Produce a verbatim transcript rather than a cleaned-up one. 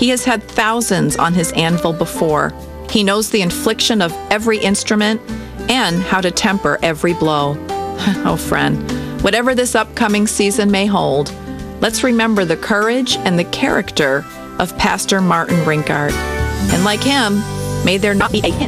He has had thousands on his anvil before. He knows the infliction of every instrument and how to temper every blow. Oh, friend, whatever this upcoming season may hold, let's remember the courage and the character of Pastor Martin Brinkart. And like him, may there not be a hint